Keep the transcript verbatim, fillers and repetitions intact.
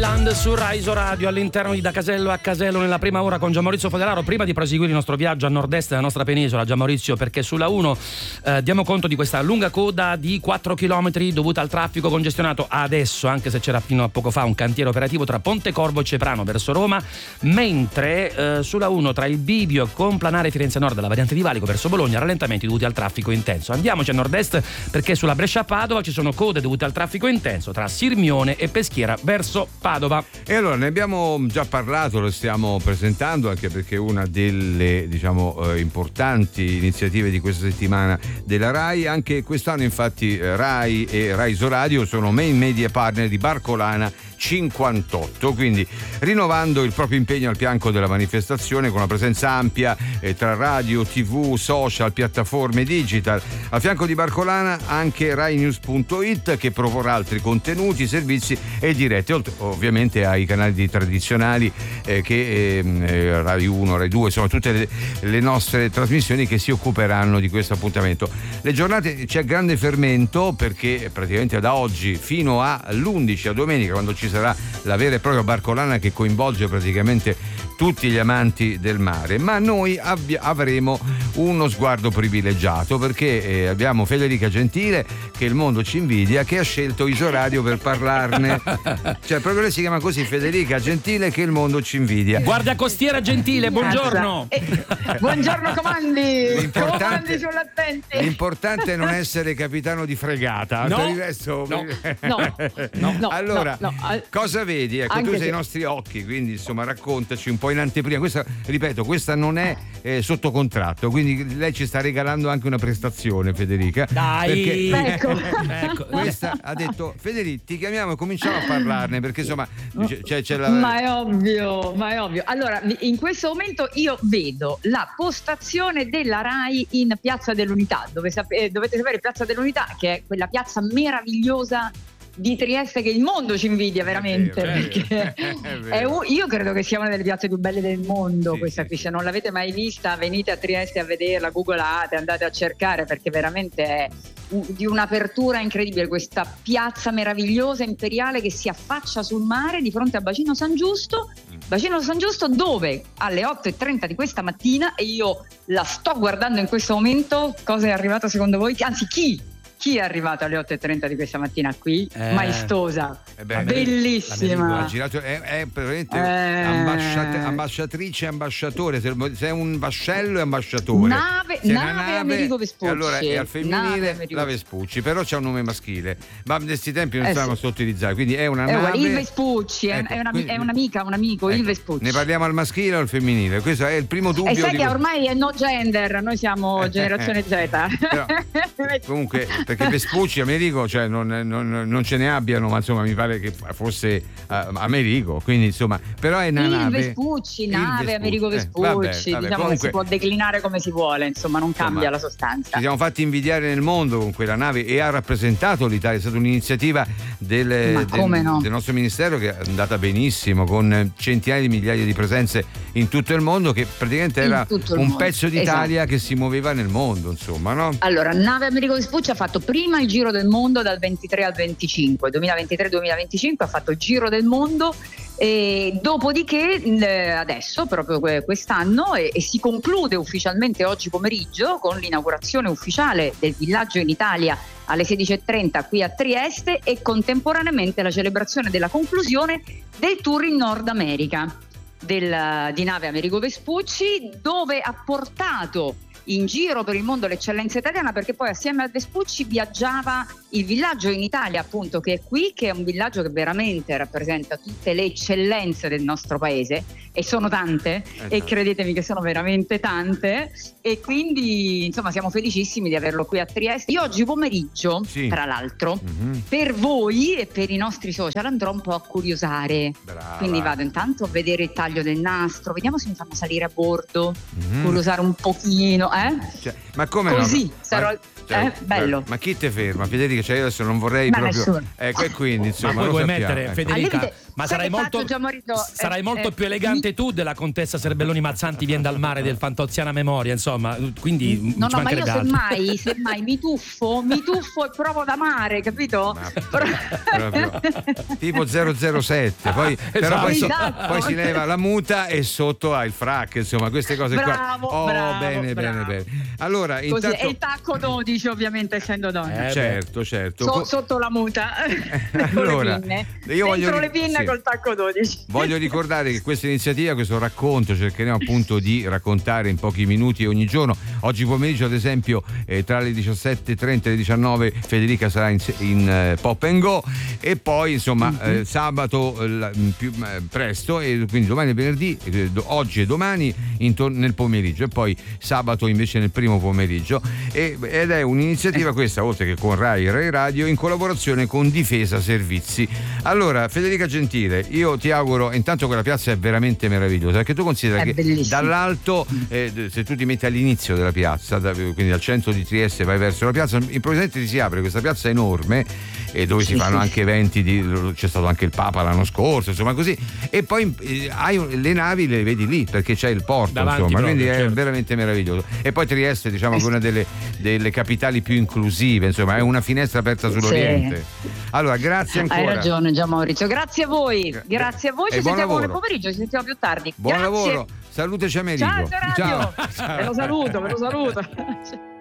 Island su Raiso Radio all'interno di Da Casello a Casello nella prima ora con Gianmaurizio Fodelaro. Prima di proseguire il nostro viaggio a nord-est della nostra penisola, Gianmaurizio, perché sulla uno eh, diamo conto di questa lunga coda di quattro chilometri dovuta al traffico congestionato adesso, anche se c'era fino a poco fa un cantiere operativo tra Pontecorvo e Ceprano verso Roma, mentre eh, sulla uno tra il bivio con Planare Firenze Nord e la variante di Valico verso Bologna rallentamenti dovuti al traffico intenso. Andiamoci a nord-est perché sulla Brescia-Padova ci sono code dovute al traffico intenso tra Sirmione e Peschiera verso Padova. E allora ne abbiamo già parlato, lo stiamo presentando anche perché una delle diciamo eh, importanti iniziative di questa settimana della RAI. Anche quest'anno infatti eh, RAI e Raiso Radio sono main media partner di Barcolana cinquantotto, quindi rinnovando il proprio impegno al fianco della manifestazione con una presenza ampia eh, tra radio, tv, social, piattaforme digital. A fianco di Barcolana anche Rai News punto it che proporrà altri contenuti, servizi e dirette, oltre ovviamente ai canali di tradizionali eh, che eh, Rai uno, Rai due, insomma tutte le, le nostre trasmissioni che si occuperanno di questo appuntamento. Le giornate c'è grande fermento perché praticamente da oggi fino all'undici, a domenica, quando ci sarà la vera e propria Barcolana che coinvolge praticamente tutti gli amanti del mare, ma noi abbi- avremo uno sguardo privilegiato perché eh, abbiamo Federica Gentile, che il mondo ci invidia, che ha scelto Isoradio per parlarne. Cioè proprio lei si chiama così, Federica Gentile, che il mondo ci invidia. Guardia costiera Gentile, buongiorno. Eh, buongiorno comandi. L'importante, comandi sull'attenti. l'importante è non essere capitano di fregata. No, per il resto no, no, no, no, allora no, no. cosa vedi? Ecco, Anche tu sei se... i nostri occhi, quindi insomma raccontaci un po' in anteprima. Questa, ripeto, questa non è eh, sotto contratto, quindi lei ci sta regalando anche una prestazione, Federica. Dai, perché ecco. ecco. Questa ha detto Federica, ti chiamiamo e cominciamo a parlarne perché insomma c'è, c'è la... Ma è ovvio, ma è ovvio. Allora, in questo momento io vedo la postazione della RAI in Piazza dell'Unità, dove sape- dovete sapere Piazza dell'Unità, che è quella piazza meravigliosa di Trieste che il mondo ci invidia veramente, È vero, è perché vero, è vero. è un, io credo che sia una delle piazze più belle del mondo, Sì, questa sì, qui. sì. Se non l'avete mai vista, venite a Trieste a vederla, googlate, andate a cercare, perché veramente è un- di un'apertura incredibile, questa piazza meravigliosa imperiale che si affaccia sul mare di fronte a Bacino San Giusto. Bacino San Giusto, dove alle otto e trenta di questa mattina, e io la sto guardando in questo momento, cosa è arrivato secondo voi? Anzi, chi? Chi è arrivato alle otto e trenta di questa mattina qui? Eh, Maestosa, Eh beh, bellissima. ha girato, è, è praticamente Eh. ambasciat- ambasciatrice e ambasciatore, se sei un vascello e ambasciatore. Nave- Sei una nave Amerigo Vespucci. E allora è al Nave femminile Amerigo la Vespucci, però c'è un nome maschile, ma in questi tempi non Eh, stanno sì. sottotilizzati, quindi è una Eh, nave. il Vespucci, è, Ecco, è, una, quindi- è un'amica, un amico, il ecco, Vespucci. ne parliamo al maschile o al femminile? Questo è il primo dubbio. E sai di che questo- ormai è no gender, noi siamo generazione Z. Però, comunque, perché Vespucci, Amerigo, cioè non, non- non ce ne abbiano, ma insomma mi pare che fosse uh, Amerigo, quindi insomma, però è una il nave. Vespucci, Il nave Vespucci. Amerigo Eh, Vespucci, vabbè, vabbè, diciamo comunque- che si può declinare come si vuole, insomma non cambia Insomma, la sostanza. Ci siamo fatti invidiare nel mondo con quella nave e ha rappresentato l'Italia, è stata un'iniziativa del, Ma del- come no? del nostro ministero che è andata benissimo, con centinaia di migliaia di presenze in tutto il mondo, che praticamente In era tutto il un mondo, pezzo d'Italia esatto. che si muoveva nel mondo, insomma, no? Allora, nave Amerigo Vespucci ha fatto prima il giro del mondo dal ventitré al venticinque, duemilaventitré duemilaventicinque ha fatto il giro del mondo, e dopodiché eh, adesso, proprio que- quest'anno, e, e si conclude ufficialmente oggi pomeriggio con l'inaugurazione ufficiale del villaggio in Italia alle sedici e trenta qui a Trieste e contemporaneamente la celebrazione della conclusione del tour in Nord America del, di nave Amerigo Vespucci, dove ha portato in giro per il mondo l'eccellenza italiana, perché poi assieme a Vespucci viaggiava il villaggio in Italia, appunto, che è qui, che è un villaggio che veramente rappresenta tutte le eccellenze del nostro paese, e sono tante, Eh, e credetemi che sono veramente tante, e quindi insomma siamo felicissimi di averlo qui a Trieste. Io oggi pomeriggio, Sì. tra l'altro, Mhm. per voi e per i nostri social andrò un po' a curiosare. Brava. Quindi vado intanto a vedere il taglio del nastro, vediamo se mi fanno salire a bordo, Mhm. curiosare un pochino, eh? Cioè, ma come Così, no? sarò- Ma- cioè, eh, bello. Ma chi te ferma? Federica, cioè io adesso non vorrei Ma proprio. nessuno. Ecco, e quindi insomma. Ma poi lo vuoi sappiamo, mettere, ecco. Federica, All'inizio- Ma sarai molto, sarai eh, molto eh, più elegante mi... tu della contessa Serbelloni Mazzanti viene dal mare del Fantoziana Memoria, insomma, quindi no ci no ma io semmai, altro. semmai mi tuffo mi tuffo e provo da mare, capito? Proprio, tipo zero zero sette, poi, esatto. però poi, Esatto. si, poi si leva la muta e sotto ha il frac, insomma queste cose bravo, qua. Oh, bravo, bene, bravo. bene, bene. Allora, Così, intanto... e il tacco dodici ovviamente essendo donna. Eh, certo, certo. So, sotto la muta. Allora, le pinne. io voglio Dentro ri- le pinne sì. col tacco dodici. Voglio ricordare che questa iniziativa, questo racconto, cercheremo appunto di raccontare in pochi minuti ogni giorno. Oggi pomeriggio, ad esempio, eh, tra le diciassette e trenta e le diciannove, Federica sarà in, in uh, Pop and Go, e poi insomma mm-hmm. eh, sabato eh, più eh, presto, e quindi domani e venerdì, eh, oggi e domani intorno nel pomeriggio, e poi sabato invece nel primo pomeriggio. E, ed è un'iniziativa questa, oltre che con Rai e Rai Radio, in collaborazione con Difesa Servizi. Allora, Federica Gentile, io ti auguro, intanto quella piazza è veramente meravigliosa, perché tu considera è che bellissimo. dall'alto, eh, se tu ti metti all'inizio della piazza, da, quindi dal centro di Trieste vai verso la piazza, improvvisamente ti si apre questa piazza enorme, e dove sì, si fanno sì. anche eventi di, c'è stato anche il Papa l'anno scorso, insomma così, e poi eh, hai le navi, le vedi lì perché c'è il porto, davanti, insomma, proprio, quindi è certo. veramente meraviglioso. E poi Trieste, diciamo, che è una delle, delle capitali più inclusive, insomma, è una finestra aperta sull'Oriente. Sì. Allora, grazie ancora. Hai ragione Gian Maurizio, grazie a voi, grazie a voi, ci sentiamo nel pomeriggio, ci sentiamo più tardi. Buon grazie. lavoro, saluteci Amerigo. Ciao, ciao. ciao. Ve lo saluto, ve lo saluto.